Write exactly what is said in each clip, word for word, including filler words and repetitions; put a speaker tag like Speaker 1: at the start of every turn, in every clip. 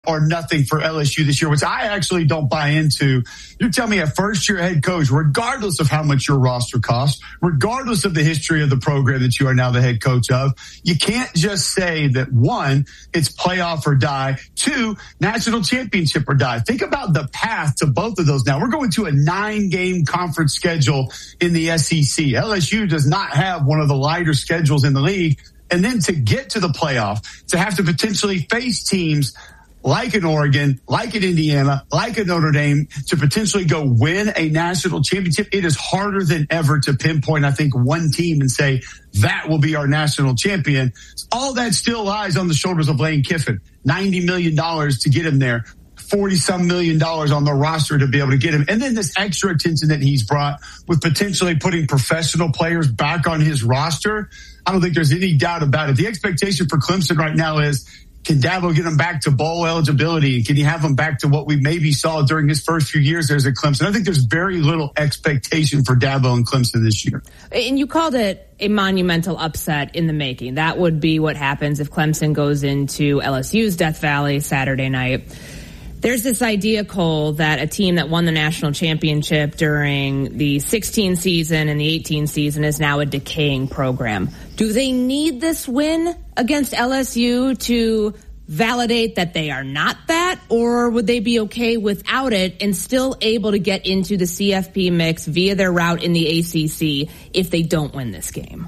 Speaker 1: or nothing for L S U this year, which I actually don't buy into. You're telling me a first-year head coach, regardless of how much your roster costs, regardless of the history of the program that you are now the head coach of, you can't just say that, one, it's playoff or die, two, national championship or die. Think about the path to both of those now. We're going to a nine-game conference schedule in the S E C. L S U does not have one of the lighter schedules in the league. And then to get to the playoff, to have to potentially face teams like an Oregon, like an Indiana, like a Notre Dame, to potentially go win a national championship, it is harder than ever to pinpoint, I think, one team and say, that will be our national champion. All that still lies on the shoulders of Lane Kiffin. ninety million dollars to get him there. forty-some million dollars on the roster to be able to get him. And then this extra attention that he's brought with potentially putting professional players back on his roster. I don't think there's any doubt about it. The expectation for Clemson right now is, can Dabo get him back to bowl eligibility? Can you have him back to what we maybe saw during his first few years as a Clemson? I think there's very little expectation for Dabo and Clemson this year.
Speaker 2: And you called it a monumental upset in the making. That would be what happens if Clemson goes into L S U's Death Valley Saturday night. There's this idea, Cole, that a team that won the national championship during the sixteen season and the eighteen season is now a decaying program. Do they need this win against L S U to validate that they are not that, or would they be okay without it and still able to get into the C F P mix via their route in the A C C if they don't win this game?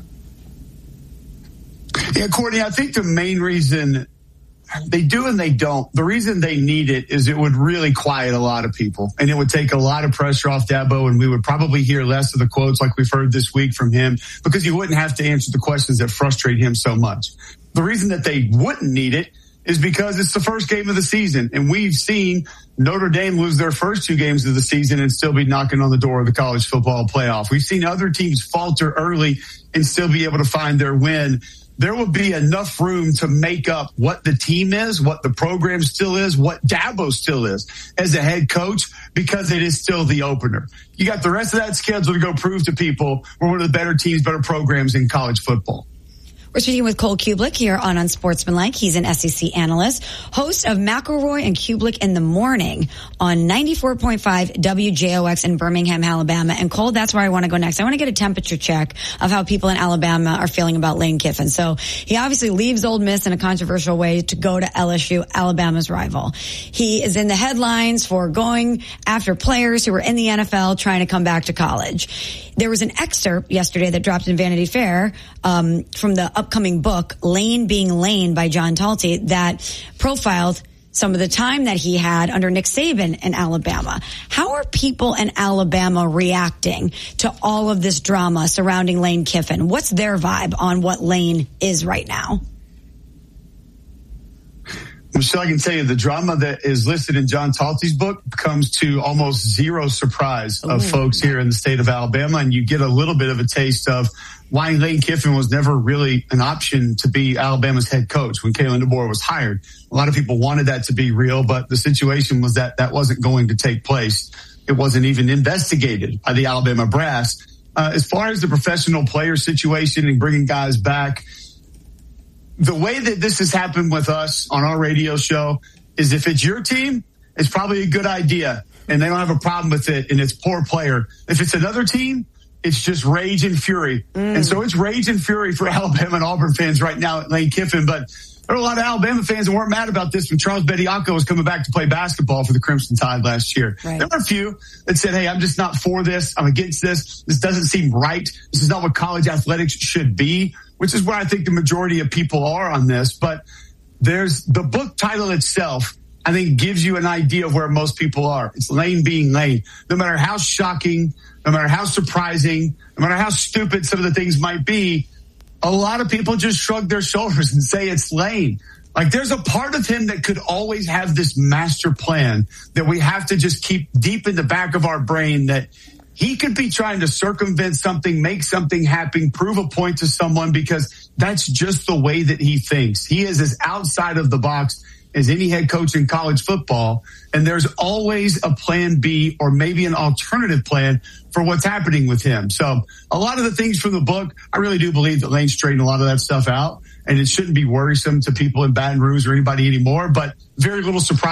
Speaker 1: Yeah, Courtney, I think the main reason they do and they don't. The reason they need it is it would really quiet a lot of people, and it would take a lot of pressure off Dabo, and we would probably hear less of the quotes like we've heard this week from him, because he wouldn't have to answer the questions that frustrate him so much. The reason that they wouldn't need it is because it's the first game of the season, and we've seen Notre Dame lose their first two games of the season and still be knocking on the door of the college football playoff. We've seen other teams falter early and still be able to find their win. There will be enough room to make up what the team is, what the program still is, what Dabo still is as a head coach, because it is still the opener. You got the rest of that schedule to go prove to people we're one of the better teams, better programs in college football.
Speaker 3: We're speaking with Cole Cubelic here on Unsportsmanlike. He's an S E C analyst, host of McElroy and Cubelic in the Morning on ninety-four point five W J O X in Birmingham, Alabama. And Cole, that's where I want to go next. I want to get a temperature check of how people in Alabama are feeling about Lane Kiffin. So he obviously leaves Ole Miss in a controversial way to go to L S U, Alabama's rival. He is in the headlines for going after players who were in the N F L trying to come back to college. There was an excerpt yesterday that dropped in Vanity Fair um, from the upcoming book, Lane Being Lane by John Talty, that profiled some of the time that he had under Nick Saban in Alabama. How are people in Alabama reacting to all of this drama surrounding Lane Kiffin? What's their vibe on what Lane is right now?
Speaker 1: Michelle, I can tell you the drama that is listed in John Talty's book comes to almost zero surprise of Ooh. folks here in the state of Alabama. And you get a little bit of a taste of why Lane Kiffin was never really an option to be Alabama's head coach when Kalen DeBoer was hired. A lot of people wanted that to be real, but the situation was that that wasn't going to take place. It wasn't even investigated by the Alabama brass. Uh, as far as the professional player situation and bringing guys back, the way that this has happened with us on our radio show is if it's your team, it's probably a good idea and they don't have a problem with it and it's poor player. If it's another team, it's just rage and fury. Mm. And so it's rage and fury for Alabama and Auburn fans right now at Lane Kiffin. But there are a lot of Alabama fans that weren't mad about this when Charles Bediako was coming back to play basketball for the Crimson Tide last year. Right. There were a few that said, hey, I'm just not for this. I'm against this. This doesn't seem right. This is not what college athletics should be, which is where I think the majority of people are on this. But there's the book title itself, I think, gives you an idea of where most people are. It's Lane Being Lane. No matter how shocking, no matter how surprising, no matter how stupid some of the things might be, a lot of people just shrug their shoulders and say it's Lane. Like, there's a part of him that could always have this master plan that we have to just keep deep in the back of our brain, that he could be trying to circumvent something, make something happen, prove a point to someone, because that's just the way that he thinks. He is as outside of the box as any head coach in college football. And there's always a plan B or maybe an alternative plan for what's happening with him. So a lot of the things from the book, I really do believe that Lane straightened a lot of that stuff out, and it shouldn't be worrisome to people in Baton Rouge or anybody anymore, but very little surprise.